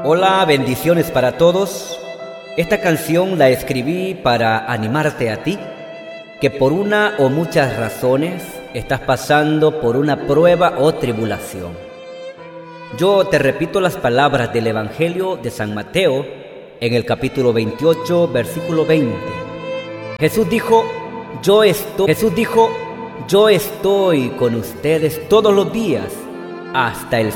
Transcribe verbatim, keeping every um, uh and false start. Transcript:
Hola, bendiciones para todos. Esta canción la escribí para animarte a ti, que por una o muchas razones estás pasando por una prueba o tribulación. Yo te repito las palabras del Evangelio de San Mateo en el capítulo veintiocho, versículo veinte. Jesús dijo, yo estoy, Jesús dijo, yo estoy con ustedes todos los días hasta el